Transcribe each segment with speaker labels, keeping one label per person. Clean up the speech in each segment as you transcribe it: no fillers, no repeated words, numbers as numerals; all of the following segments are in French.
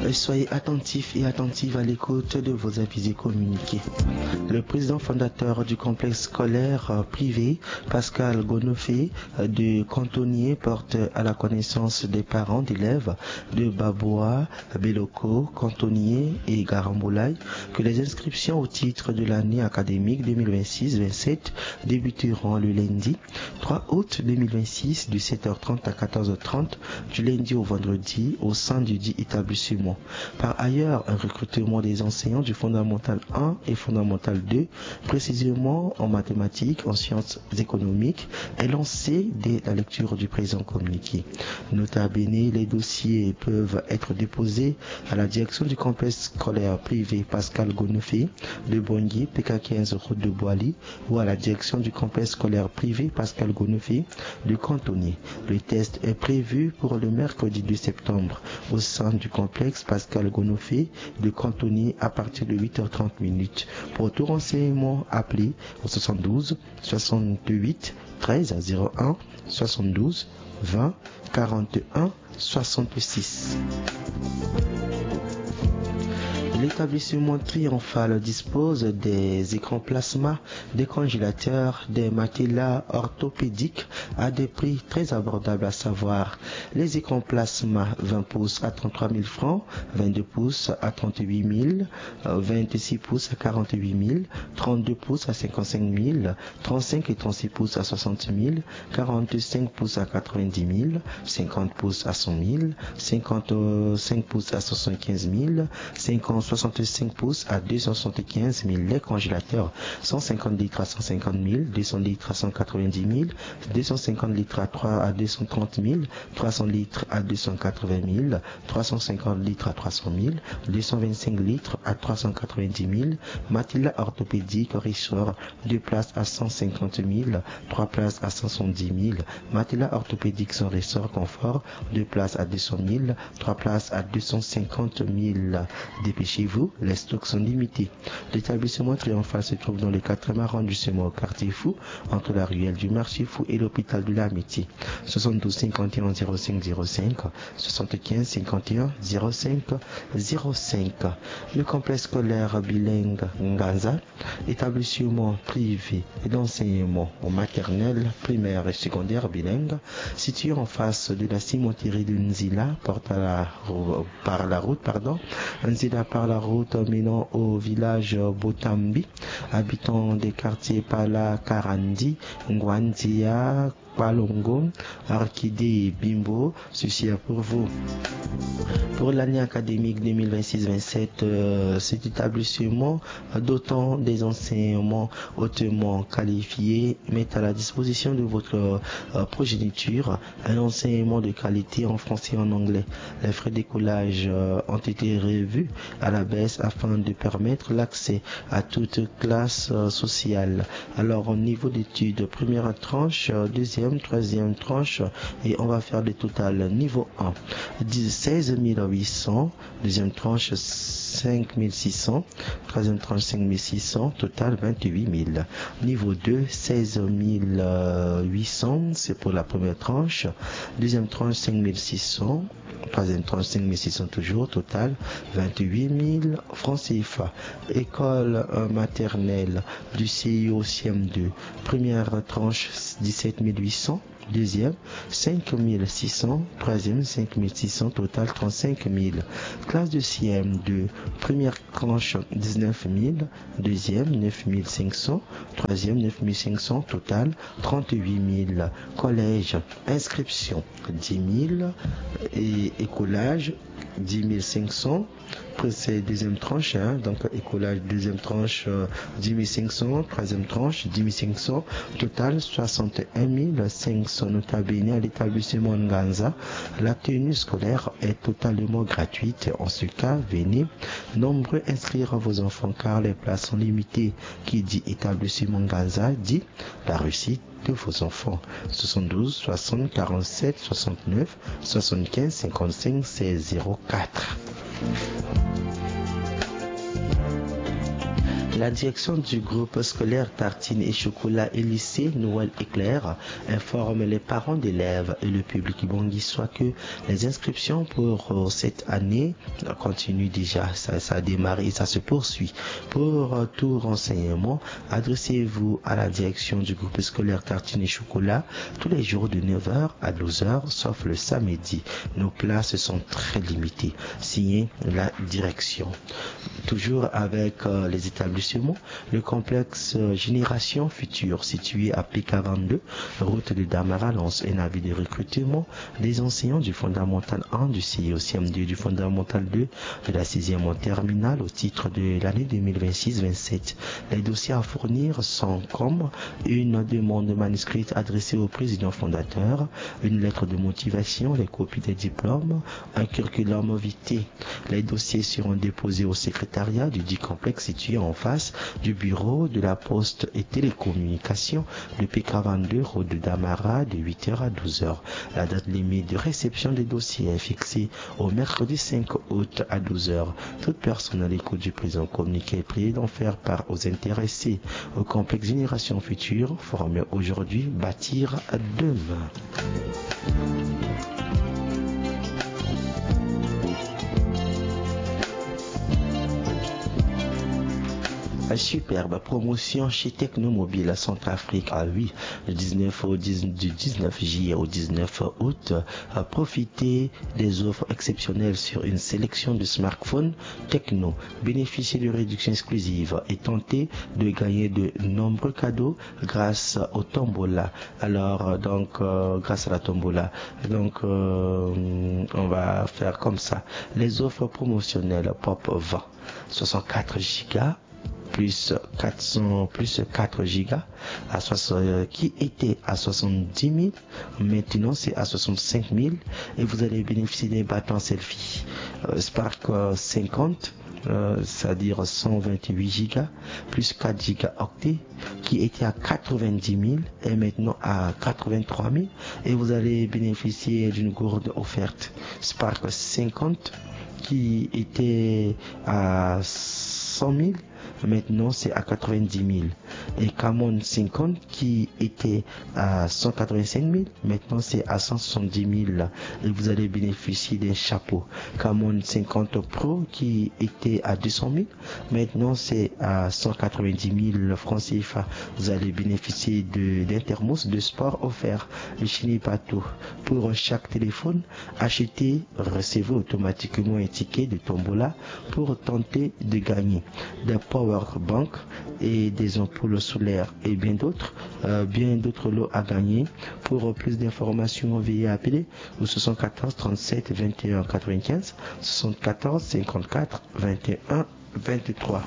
Speaker 1: Soyez attentifs et attentives à l'écoute de vos avis et communiqués. Le président fondateur du complexe scolaire privé, Pascal Gonofé de Cantonnier, porte à la connaissance des parents d'élèves de Baboa, Beloko, Cantonnier et Garamboulaye que les inscriptions au titre de l'année académique 2026-27 débuteront le lundi 3 août 2026 de 7h30 à 14h30 du lundi au vendredi au sein du dit établissement. Par ailleurs, un recrutement des enseignants du fondamental 1 et fondamental 2, précisément en mathématiques, en sciences économiques, est lancé dès la lecture du présent communiqué. Nota bene, les dossiers peuvent être déposés à la direction du complexe scolaire privé Pascal Gonofé de Bongui, PK15 route de Boali, ou à la direction du complexe scolaire privé Pascal Gonofé de Cantonnier. Le test est prévu pour le mercredi 2 septembre au sein du complexe Pascal Gonofé de Cantonnier à partir de 8h30. Pour tout renseignement, appelez au 72 68 13 01 72 20 41 66. L'établissement Triomphal dispose des écrans plasma, des congélateurs, des matelas orthopédiques à des prix très abordables, à savoir les écrans plasma 20 pouces à 33 000 francs, 22 pouces à 38 000, 26 pouces à 48 000, 32 pouces à 55 000, 35 et 36 pouces à 60 000, 45 pouces à 90 000, 50 pouces à 100 000, 55 pouces à 75 000, 65 pouces à 275 000, les congélateurs 150 litres à 150 000, 200 litres à 190 000, 250 litres à 230 000, 300 litres à 280 000, 350 litres à 300 000, 225 litres à 390 000, matelas orthopédiques ressort 2 places à 150 000, 3 places à 170 000, matelas orthopédiques sans ressort confort 2 places à 200 000, 3 places à 250 000. Dépêchez-vous, les stocks sont limités. L'établissement Triomphal se trouve dans le 4e arrondissement au quartier Fou, entre la ruelle du marché Fou et l'hôpital de l'Amitié. 72 51 05 05, 75 51 05 05. Le complexe scolaire bilingue Nganza, établissement privé d'enseignement au maternel, primaire et secondaire bilingue, situé en face de la cimenterie de Nzila, par la route menant au village Botambi, habitants des quartiers Pala, Karandi, Ngwanzia, Palongo, Arkide et Bimbo, ceci est pour vous. Pour l'année académique 2026-27, cet établissement, dotant des enseignements hautement qualifiés, met à la disposition de votre progéniture un enseignement de qualité en français et en anglais. Les frais d'écolage ont été revus à la baisse afin de permettre l'accès à toute classe sociale. Alors, au niveau d'études, première tranche, deuxième, troisième tranche, et on va faire le total. Niveau 1, 16 800, deuxième tranche 5 600, troisième tranche 5 600, total 28 000. Niveau 2, 16 800, c'est pour la première tranche, deuxième tranche 5 600, troisième tranche 5 600 toujours, total 28 000 francs CFA. École maternelle du CIO CM2, première tranche 17 800, deuxième 5 600, troisième 5 600, total 35 000. Classe de CM2, première tranche 19 000, deuxième 9 500, troisième 9 500, total 38 000. Collège, inscription 10 000 et écolage 10 500. C'est deuxième tranche, donc écolage deuxième tranche 10 500, troisième tranche 10 500, total 61 500. Nota bene, à l'établissement Nganza, la tenue scolaire est totalement gratuite. En ce cas, venez nombreux inscrire vos enfants car les places sont limitées. Qui dit établissement Nganza dit la réussite de vos enfants. 72 60 47 69 75 55 16 04. La direction du groupe scolaire Tartine et Chocolat et lycée Noël Éclair informe les parents d'élèves et le public bonguissois que les inscriptions pour cette année continuent déjà. Ça a démarré et ça se poursuit. Pour tout renseignement, adressez-vous à la direction du groupe scolaire Tartine et Chocolat tous les jours de 9h à 12h, sauf le samedi. Nos places sont très limitées. Signé la direction. Toujours avec les établissements, le complexe Génération Future situé à PK22, route de Damara, lance un avis de recrutement des enseignants du fondamental 1 du CIOCM2 du fondamental 2 de la 6e en terminale au titre de l'année 2026-27. Les dossiers à fournir sont comme une demande manuscrite adressée au président fondateur, une lettre de motivation, les copies des diplômes, un curriculum vitae. Les dossiers seront déposés au secrétariat du dit complexe situé en face du bureau de la poste et télécommunications de PK22 route de Damara de 8h à 12h. La date limite de réception des dossiers est fixée au mercredi 5 août à 12h. Toute personne à l'écoute du président communiqué est priée d'en faire part aux intéressés au complexe Génération Future formé aujourd'hui bâtir demain. Superbe promotion chez Technomobile à Centrafrique. Oui, du 19 juillet au 19 août. Profitez des offres exceptionnelles sur une sélection de smartphones Techno. Bénéficiez de réductions exclusives et tentez de gagner de nombreux cadeaux grâce au tombola. Alors, grâce à la tombola. On va faire comme ça. Les offres promotionnelles Pop 20, 64 Go plus 4 gigas qui était à 70 000, maintenant c'est à 65 000 et vous allez bénéficier des bâtons selfie Spark 50, c'est-à-dire 128 gigas plus 4 gigaoctets qui était à 90 000 et maintenant à 83 000 et vous allez bénéficier d'une gourde offerte Spark 50 qui était à 100 000. Maintenant c'est à 90 000 et Camon 50 qui était à 185 000 maintenant c'est à 170 000 et vous allez bénéficier d'un chapeau Camon 50 Pro qui était à 200 000 maintenant c'est à 190 000 francs CFA. Vous allez bénéficier d'un thermos de sport offert. Le Chini Pato pour chaque téléphone acheté, recevez automatiquement un ticket de tombola pour tenter de gagner des power bank et des ampoules solaires et bien d'autres lots à gagner. Pour plus d'informations, veuillez appeler au 74 37 21 95 74 54 21 23.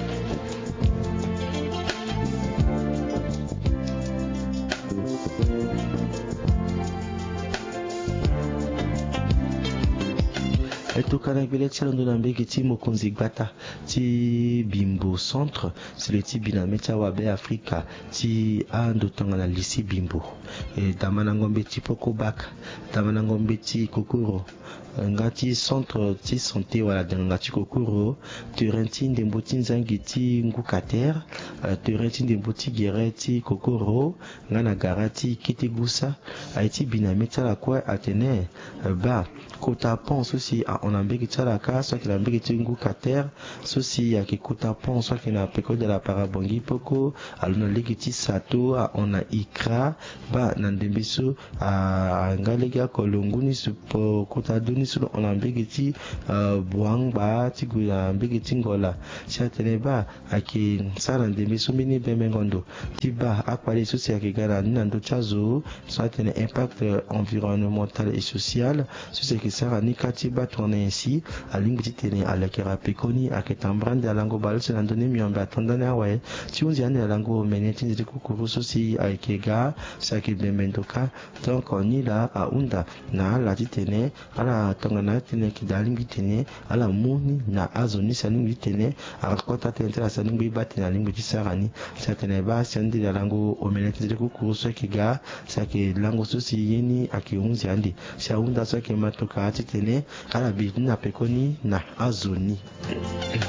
Speaker 1: Etokana Beletcha Ndonambeki ti Mokonzi Gbata ti Bimbo Centre c'est le type binamecha wabe Afrika ti Andotanga na lycée Bimbo et Damanangombe ti Pokobaka Damanangombe ti Kokoro ngati centre ti santé wala ngati Kokoro Terenti Ndemboti Nzangi ti Ngukater Terenti Ndemboti Gere ti Kokoro ngana garati Kitigusa Haiti binamecha la kwa Atene ba Kota Pons aussi on a mbeki tsalaka soit qu'il a mbeki tingu kater sosi ya kikuta pon soit qu'il a peko de la parabongi poko aluna legiti sato on a ikra ba nandembeso ngalega kolonguni supo kota doni sur on a mbeki ti buang ba tigu ya mbeki tingola chatene ba aki sala ndembeso mini bemengondo tiba akwali sosi ya kigana nando chazo soit un impact environnemental et social sosi qui sert à Nikatiba tourner ainsi à l'ingritene à la kerapekoni à ketambrande à lango balse landone miamba tondana ouais si on dit à lango menetin de kukuru sosi à kega ça qui bemendoka donc on y là à unda na la titene à la tongana tene qui dalingitene à la muni na azoni saningitene à kota tente la saningbi batena lingiti sarani certaine ba sandi la lango o menetin de kukuru so kiga ça qui lango sosi yeni à qui on andi ça unda so qui matoka titene ala bidina pekoni na azoni